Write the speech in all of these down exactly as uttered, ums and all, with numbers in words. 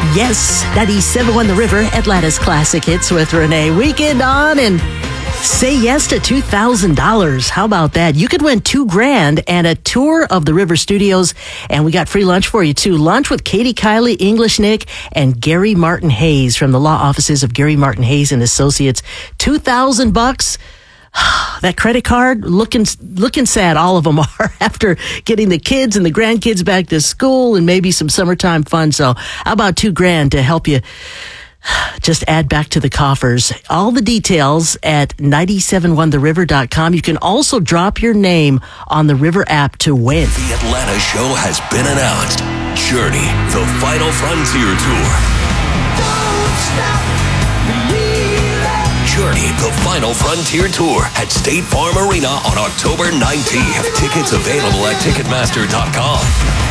Yes, ninety-seven point one The River, Atlanta's classic hits with Renee. Weekend on and say yes to two thousand dollars. How about that? You could win two grand and a tour of the River Studios. And we got free lunch for you too. Lunch with Katie Kiley, English Nick, and Gary Martin Hayes from the law offices of Gary Martin Hayes and Associates. two thousand bucks. That credit card, looking looking sad, all of them are, after getting the kids and the grandkids back to school and maybe some summertime fun. So how about two grand to help you just add back to the coffers? All the details at nine seven one the river dot com. You can also drop your name on the River app to win. The Atlanta show has been announced. Journey, the Final Frontier Tour. Don't stop. Journey, the Final Frontier Tour at State Farm Arena on October nineteenth. Tickets available at Ticketmaster dot com.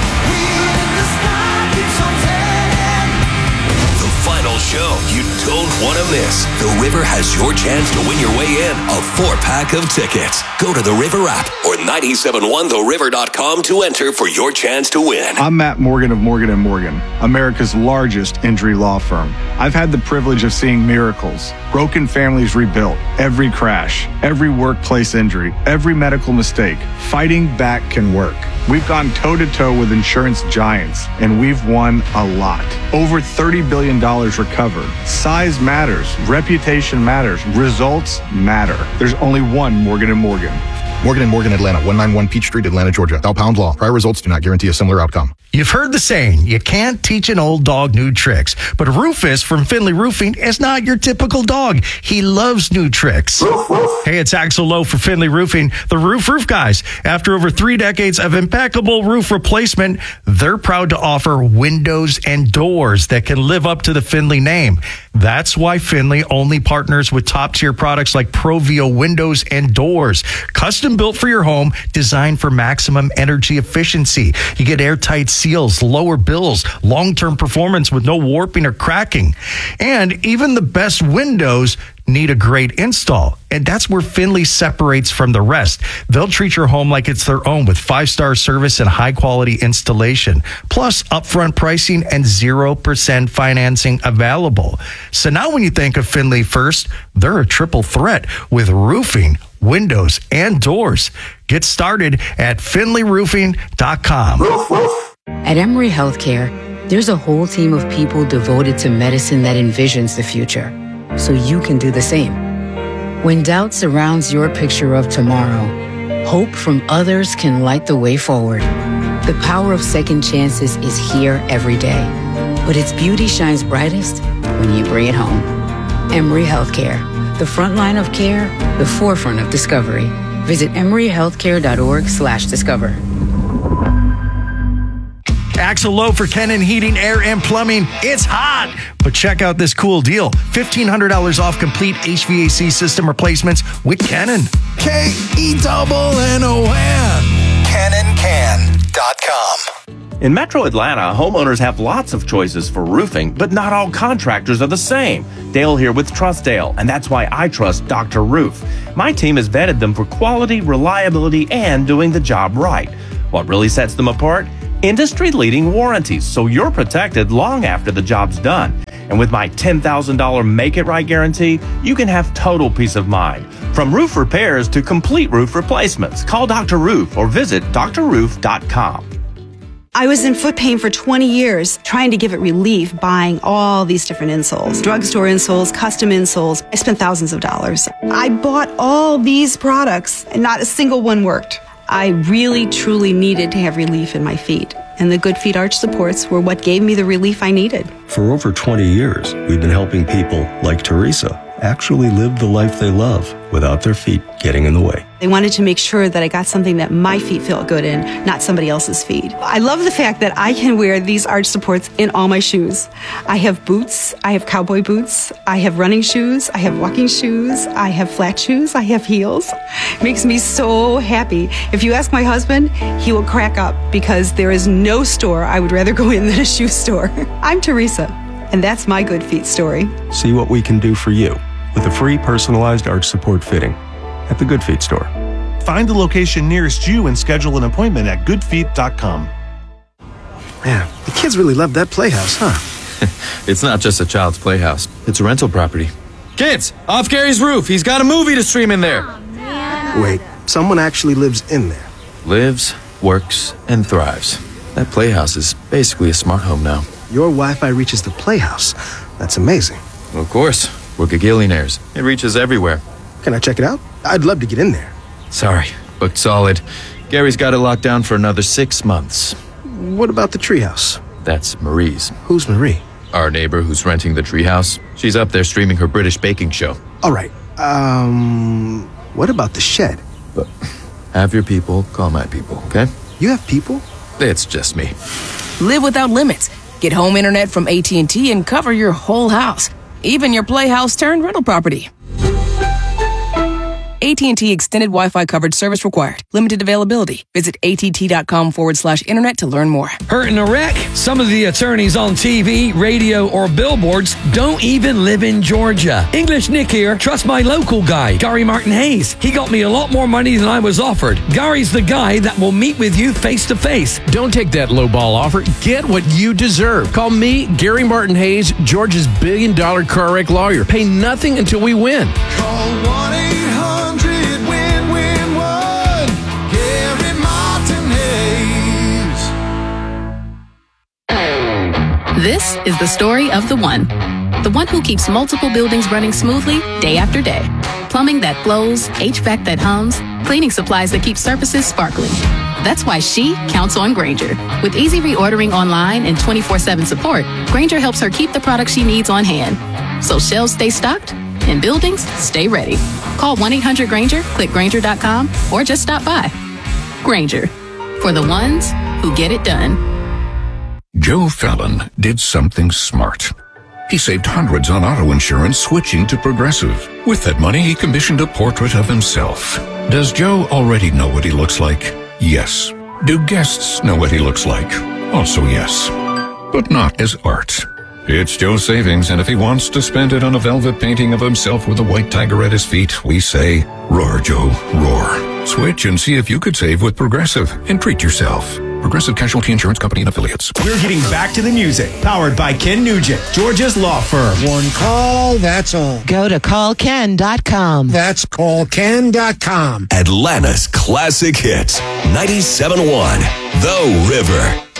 The final show you don't want to miss. The River has your chance to win your way in a four-pack of tickets. Go to the River app or nine seven one the river dot com to enter for your chance to win. I'm Matt Morgan of Morgan and Morgan, America's largest injury law firm. I've had the privilege of seeing miracles, broken families rebuilt, every crash, every workplace injury, every medical mistake. Fighting back can work. We've gone toe-to-toe with insurance giants, and we've won a lot. Over thirty billion dollars recovered. Size matters. Reputation matters. Results matter. There's only one Morgan and Morgan. Morgan and Morgan, Atlanta, one ninety-one Peach Street, Atlanta, Georgia. Thou pound law. Prior results do not guarantee a similar outcome. You've heard the saying, you can't teach an old dog new tricks. But Rufus from Finley Roofing is not your typical dog. He loves new tricks. Hey, it's Axel Lowe for Finley Roofing, the roof roof guys. After over three decades of impeccable roof replacement, they're proud to offer windows and doors that can live up to the Finley name. That's why Finley only partners with top-tier products like Provio windows and doors. Custom built for your home, designed for maximum energy efficiency. You get airtight seals, lower bills, long-term performance with no warping or cracking. And even the best windows need a great install. And that's where Finley separates from the rest. They'll treat your home like it's their own with five-star service and high-quality installation, plus upfront pricing and zero percent financing available. So now when you think of Finley First, they're a triple threat with roofing, windows, and doors. Get started at finley roofing dot com. At Emory Healthcare, there's a whole team of people devoted to medicine that envisions the future, so you can do the same. When doubt surrounds your picture of tomorrow, hope from others can light the way forward. The power of second chances is here every day, but its beauty shines brightest when you bring it home. Emory Healthcare, the front line of care, the forefront of discovery. Visit emory healthcare dot org slash discover. Axel Lowe for Kennan Heating, Air, and Plumbing. It's hot, but check out this cool deal. fifteen hundred dollars off complete H V A C system replacements with Kennan. K E double N O N. Kennan Can dot com. In Metro Atlanta, homeowners have lots of choices for roofing, but not all contractors are the same. Dale here with Trustdale, and that's why I trust Doctor Roof. My team has vetted them for quality, reliability, and doing the job right. What really sets them apart? Industry-leading warranties, so you're protected long after the job's done. And with my ten thousand dollars Make It Right guarantee, you can have total peace of mind. From roof repairs to complete roof replacements, call Doctor Roof or visit dr roof dot com. I was in foot pain for twenty years, trying to give it relief, buying all these different insoles. Drugstore insoles, custom insoles. I spent thousands of dollars. I bought all these products, and not a single one worked. I really, truly needed to have relief in my feet, and the Good Feet arch supports were what gave me the relief I needed. For over twenty years, we've been helping people like Teresa actually live the life they love without their feet getting in the way. They wanted to make sure that I got something that my feet felt good in, not somebody else's feet. I love the fact that I can wear these arch supports in all my shoes. I have boots, I have cowboy boots, I have running shoes, I have walking shoes, I have flat shoes, I have heels. It makes me so happy. If you ask my husband, he will crack up because there is no store I would rather go in than a shoe store. I'm Teresa, and that's my Good Feet story. See what we can do for you with a free personalized arch support fitting at the Good Feet store. Find the location nearest you and schedule an appointment at good feet dot com. Man, the kids really loved that Playhouse, huh? It's not just a child's playhouse. It's a rental property. Kids, off Gary's roof. He's got a movie to stream in there. Wait, someone actually lives in there? Lives, works, and thrives. That playhouse is basically a smart home now. Your Wi-Fi reaches the playhouse. That's amazing. Well, of course. We're gagillionaires. It reaches everywhere. Can I check it out? I'd love to get in there. Sorry, booked solid. Gary's got it locked down for another six months. What about the treehouse? That's Marie's. Who's Marie? Our neighbor who's renting the treehouse. She's up there streaming her British baking show. All right. Um, what about the shed? But have your people call my people, okay? You have people? It's just me. Live without limits. Get home internet from A T and T and cover your whole house, even your playhouse turned rental property. A T and T Extended Wi-Fi coverage service required. Limited availability. Visit att.com forward slash internet to learn more. Hurt in a wreck? Some of the attorneys on T V, radio, or billboards don't even live in Georgia. English Nick here. Trust my local guy, Gary Martin Hayes. He got me a lot more money than I was offered. Gary's the guy that will meet with you face to face. Don't take that lowball offer. Get what you deserve. Call me, Gary Martin Hayes, Georgia's billion dollar car wreck lawyer. Pay nothing until we win. Call one eight hundred win win one. Gary Martin Hayes. This is the story of the one. The one who keeps multiple buildings running smoothly day after day. Plumbing that flows, H V A C that hums, cleaning supplies that keep surfaces sparkling. That's why she counts on Grainger. With easy reordering online and twenty-four seven support, Grainger helps her keep the products she needs on hand. So shelves stay stocked and buildings stay ready. Call one eight hundred Grainger, click Grainger dot com, or just stop by. Grainger, for the ones who get it done. Joe Fallon did something smart. He saved hundreds on auto insurance switching to Progressive. With that money, he commissioned a portrait of himself. Does Joe already know what he looks like? Yes. Do guests know what he looks like? Also yes. But not as art. It's Joe's savings, and if he wants to spend it on a velvet painting of himself with a white tiger at his feet, we say, roar, Joe, roar. Switch and see if you could save with Progressive and treat yourself. Progressive Casualty Insurance Company and Affiliates. We're getting back to the music. Powered by Ken Nugent, Georgia's law firm. One call, that's all. Go to call ken dot com. That's call ken dot com. Atlanta's classic hits. ninety-seven point one The River.